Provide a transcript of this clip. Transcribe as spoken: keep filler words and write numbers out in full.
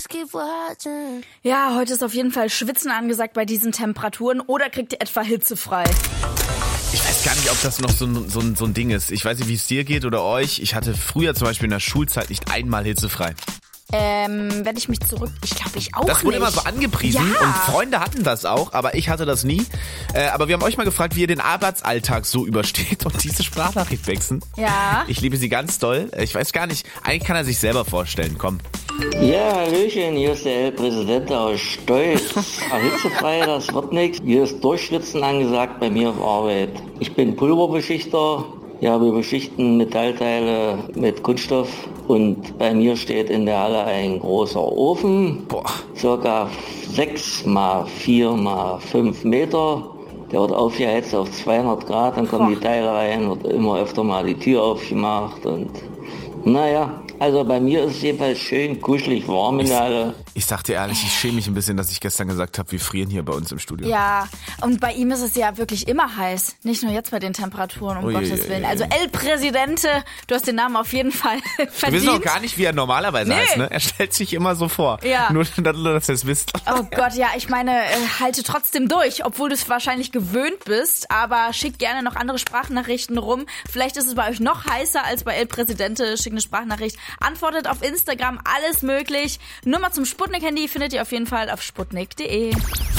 Ja, heute ist auf jeden Fall Schwitzen angesagt bei diesen Temperaturen oder kriegt ihr etwa hitzefrei? Ich weiß gar nicht, ob das noch so ein, so ein, so ein Ding ist. Ich weiß nicht, wie es dir geht oder euch. Ich hatte früher zum Beispiel in der Schulzeit nicht einmal hitzefrei. Ähm, wenn ich mich zurück... Ich glaube, ich auch nicht. Das wurde immer so angepriesen ja. und Freunde hatten das auch, aber ich hatte das nie. Äh, aber wir haben euch mal gefragt, wie ihr den Arbeitsalltag so übersteht und diese Sprachnachricht wechseln. Ja. Ich liebe sie ganz doll. Ich weiß gar nicht, eigentlich kann er sich selber vorstellen. Komm. Ja, Hallöchen, hier ist der Herr Präsident aus Stolz. Hitzefrei, das wird nichts. Hier ist Durchschwitzen angesagt bei mir auf Arbeit. Ich bin Pulverbeschichter. Ja, wir beschichten Metallteile mit Kunststoff und bei mir steht in der Halle ein großer Ofen, Boah. circa sechs mal vier mal fünf Meter. Der wird aufgeheizt auf zweihundert Grad, dann kommen Boah. die Teile rein, wird immer öfter mal die Tür aufgemacht und naja, also bei mir ist es jedenfalls schön kuschelig warm in der Halle. Ich sag dir ehrlich, ich schäme mich ein bisschen, dass ich gestern gesagt habe, wir frieren hier bei uns im Studio. Ja, und bei ihm ist es ja wirklich immer heiß. Nicht nur jetzt bei den Temperaturen, um Ui, Gottes Willen. ui, ui. Also El Presidente, du hast den Namen auf jeden Fall verdient. Wir wissen auch gar nicht, wie er normalerweise Nee. heißt, ne? Er stellt sich immer so vor. Ja. Nur, dass ihr es wisst. Oh Gott, ja, ich meine, äh, halte trotzdem durch, obwohl du es wahrscheinlich gewöhnt bist. Aber schickt gerne noch andere Sprachnachrichten rum. Vielleicht ist es bei euch noch heißer als bei El Presidente. Schickt eine Sprachnachricht. Antwortet auf Instagram, alles möglich. Nummer zum Sputnik-Handy findet ihr auf jeden Fall auf sputnik punkt de.